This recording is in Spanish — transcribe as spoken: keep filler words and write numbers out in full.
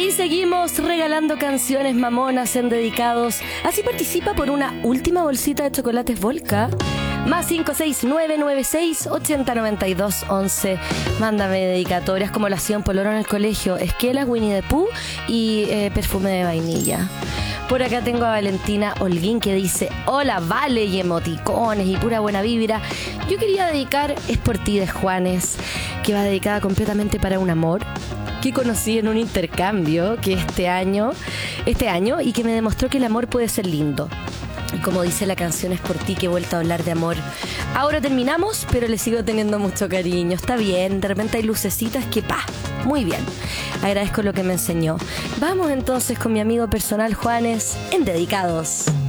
Y seguimos regalando canciones mamonas en dedicados. Así participa por una última bolsita de chocolates Volca. Más cinco seis nueve nueve seis ocho cero nueve dos once. Mándame dedicatorias como la hacía un pololo en el colegio. Esquelas, Winnie the Pooh y eh, perfume de vainilla. Por acá tengo a Valentina Holguín que dice: hola, vale, y emoticones y pura buena vibra. Yo quería dedicar Es por ti de Juanes, que va dedicada completamente para un amor que conocí en un intercambio que este año, este año y que me demostró que el amor puede ser lindo. Y como dice la canción, es por ti que he vuelto a hablar de amor. Ahora terminamos, pero le sigo teniendo mucho cariño. Está bien, de repente hay lucecitas que pa, muy bien. Agradezco lo que me enseñó. Vamos entonces con mi amigo personal Juanes en Dedicados.